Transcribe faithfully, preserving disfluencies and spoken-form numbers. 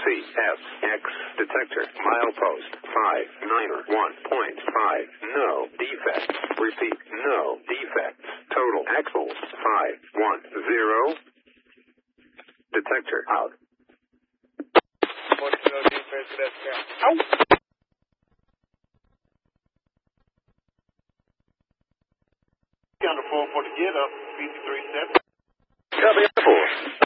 C S X detector milepost five niner one point five. No defects. Repeat, no defects. Total axles five one zero. Detector out. forty-zero defense, that's count. Out. Counter four for the get up, B C three seven. Copy, Air Force.